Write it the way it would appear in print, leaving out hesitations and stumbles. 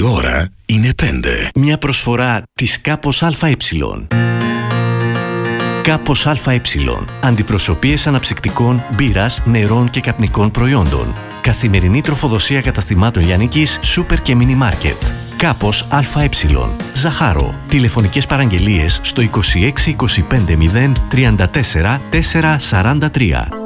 ώρα είναι 5. Μια προσφορά της Κάπος ΑΕ. Κάπος ΑΕ. Αντιπροσωπείες αναψυκτικών, μπύρας, νερών και καπνικών προϊόντων. Καθημερινή τροφοδοσία καταστημάτων λιανικής, σούπερ και μίνι μάρκετ. Κάπος ΑΕ. Ζαχάρο. Τηλεφωνικές παραγγελίες στο 26 25 0 34 443.